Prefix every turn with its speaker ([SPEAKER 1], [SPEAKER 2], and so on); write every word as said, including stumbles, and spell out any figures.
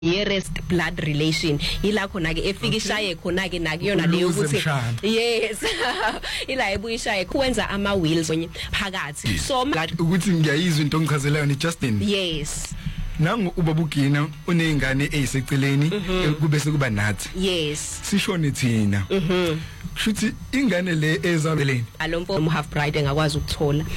[SPEAKER 1] nearest blood relation ila khona ke efika ishaye khona ke nakuyona leyo ukuthi yes ila ebuyishaye kwenza ama wheels phakathi so
[SPEAKER 2] ukuthi ngiyayizwa into ongichazelayo ni Justin
[SPEAKER 1] yes
[SPEAKER 2] nangu ubabugina unezingane eziseceleni kube sekuba nathi
[SPEAKER 1] yes
[SPEAKER 2] sishone thina mhm shuthi ingane le ezabeleni
[SPEAKER 1] alomfo half bride engakwazi ukuthola